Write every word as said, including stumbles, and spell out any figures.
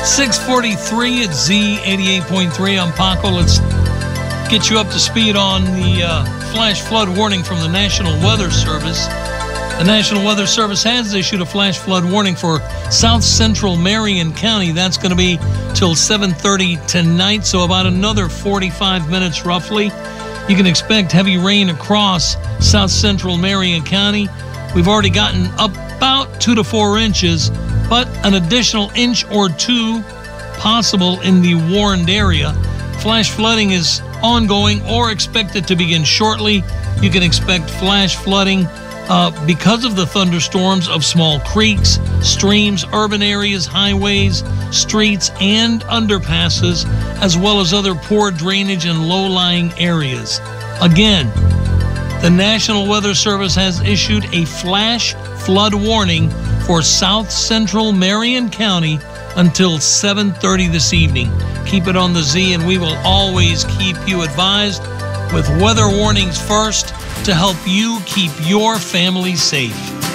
six forty-three at Z eighty-eight point three. I'm Paco. Let's get you up to speed on the uh, flash flood warning from the National Weather Service. The National Weather Service has issued a flash flood warning for south central Marion County. That's going to be till seven thirty tonight, so about another forty-five minutes roughly. You can expect heavy rain across south central Marion County. We've already gotten about two to four inches, but an additional inch or two possible in the warned area. Flash flooding is ongoing or expected to begin shortly. You can expect flash flooding Uh, because of the thunderstorms of small creeks, streams, urban areas, highways, streets, and underpasses, as well as other poor drainage and low-lying areas. Again, the National Weather Service has issued a flash flood warning for south central Marion County until seven thirty this evening. Keep it on the Z, and we will always keep you advised with weather warnings first to help you keep your family safe.